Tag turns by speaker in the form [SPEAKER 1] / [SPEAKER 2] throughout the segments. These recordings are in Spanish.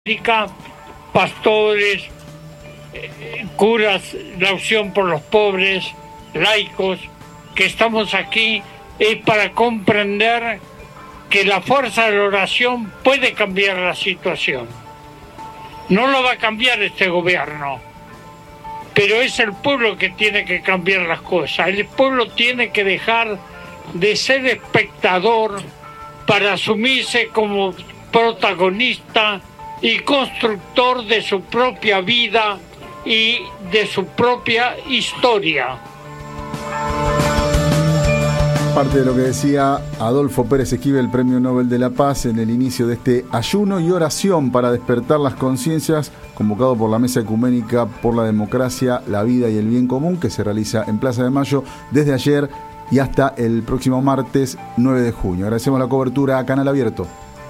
[SPEAKER 1] pastores, curas, la opción por los pobres, laicos, que estamos aquí es para comprender que la fuerza de la oración puede cambiar la situación. No lo va a cambiar este gobierno, pero es el pueblo que tiene que cambiar las cosas. El pueblo tiene que dejar de ser espectador para asumirse como protagonista y constructor de su propia vida y de su propia historia.
[SPEAKER 2] Parte de lo que decía Adolfo Pérez Esquivel, Premio Nobel de la Paz, en el inicio de este ayuno y oración para despertar las conciencias, convocado por la Mesa Ecuménica por la Democracia, la Vida y el Bien Común, que se realiza en Plaza de Mayo desde ayer y hasta el próximo martes 9 de junio. Agradecemos la cobertura a Canal Abierto.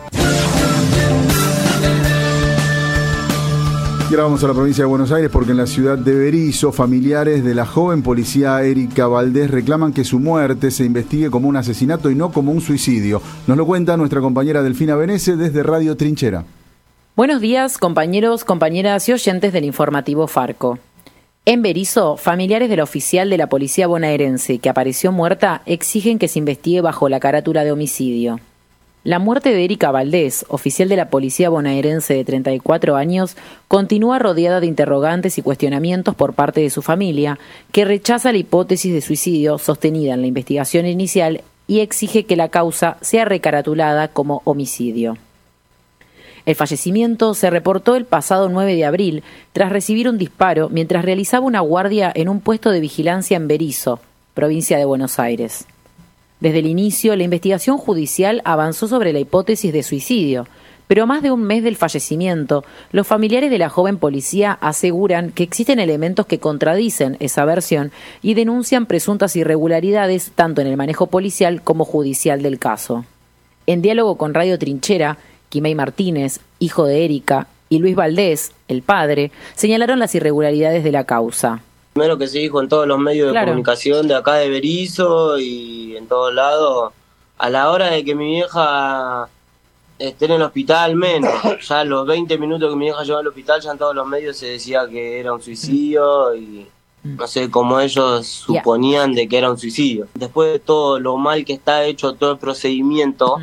[SPEAKER 2] Y ahora vamos a la provincia de Buenos Aires, porque en la ciudad de Berisso, familiares de la joven policía Erika Valdés reclaman que su muerte se investigue como un asesinato y no como un suicidio. Nos lo cuenta nuestra compañera Delfina Benese desde Radio Trinchera.
[SPEAKER 3] Buenos días, compañeros, compañeras y oyentes del informativo Farco. En Berisso, familiares de la oficial de la policía bonaerense que apareció muerta exigen que se investigue bajo la carátula de homicidio. La muerte de Erika Valdés, oficial de la policía bonaerense de 34 años, continúa rodeada de interrogantes y cuestionamientos por parte de su familia, que rechaza la hipótesis de suicidio sostenida en la investigación inicial y exige que la causa sea recaratulada como homicidio. El fallecimiento se reportó el pasado 9 de abril tras recibir un disparo mientras realizaba una guardia en un puesto de vigilancia en Berisso, provincia de Buenos Aires. Desde el inicio, la investigación judicial avanzó sobre la hipótesis de suicidio, pero a más de un mes del fallecimiento, los familiares de la joven policía aseguran que existen elementos que contradicen esa versión y denuncian presuntas irregularidades tanto en el manejo policial como judicial del caso. En diálogo con Radio Trinchera, Quimei Martínez, hijo de Erika, y Luis Valdés, el padre, señalaron las irregularidades de la causa.
[SPEAKER 4] Primero que se dijo en todos los medios de comunicación de acá de Berisso y en todos lados, a la hora de que mi vieja esté en el hospital, menos, ya a los 20 minutos que mi vieja llegó al hospital, ya en todos los medios se decía que era un suicidio y no sé cómo ellos suponían de que era un suicidio. Después de todo lo mal que está hecho todo el procedimiento,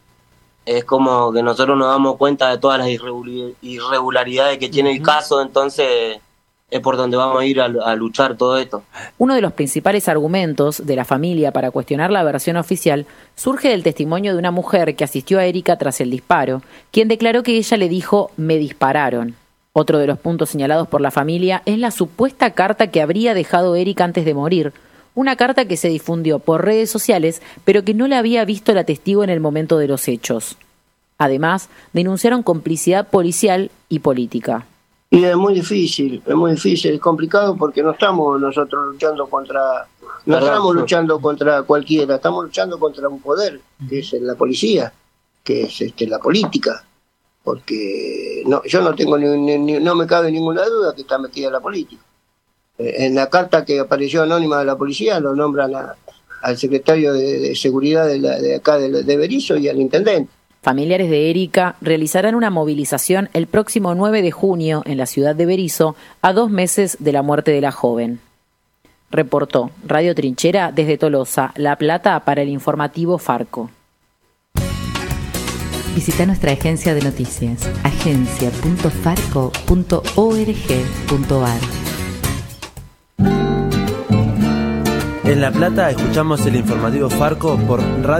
[SPEAKER 4] es como que nosotros nos damos cuenta de todas las irregularidades que tiene el caso, entonces es por donde vamos a ir a luchar todo esto.
[SPEAKER 3] Uno de los principales argumentos de la familia para cuestionar la versión oficial surge del testimonio de una mujer que asistió a Erika tras el disparo, quien declaró que ella le dijo «me dispararon». Otro de los puntos señalados por la familia es la supuesta carta que habría dejado Erika antes de morir, una carta que se difundió por redes sociales, pero que no la había visto la testigo en el momento de los hechos. Además, denunciaron complicidad policial y política.
[SPEAKER 5] Y es muy difícil, es complicado porque no estamos nosotros luchando contra cualquiera, estamos luchando contra un poder, que es la policía, que es la política, porque yo no tengo no me cabe ninguna duda que está metida la política. En la carta que apareció anónima de la policía lo nombran al secretario de seguridad de acá de Berisso y al intendente.
[SPEAKER 3] Familiares de Erika realizarán una movilización el próximo 9 de junio en la ciudad de Berisso, a 2 meses de la muerte de la joven. Reportó Radio Trinchera desde Tolosa, La Plata, para el informativo Farco.
[SPEAKER 6] Visita nuestra agencia de noticias, agencia.farco.org.ar.
[SPEAKER 7] En La Plata escuchamos el informativo Farco por Radio